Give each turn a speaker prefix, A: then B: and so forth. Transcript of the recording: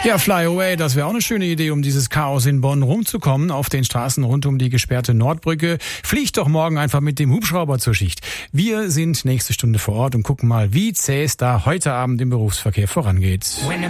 A: Ja, Fly Away, das wäre auch eine schöne Idee, um dieses Chaos in Bonn rumzukommen. Auf den Straßen rund um die gesperrte Nordbrücke. Fliegt doch morgen einfach mit dem Hubschrauber zur Schicht. Wir sind nächste Stunde vor Ort und gucken mal, wie zäh es da heute Abend im Berufsverkehr vorangeht.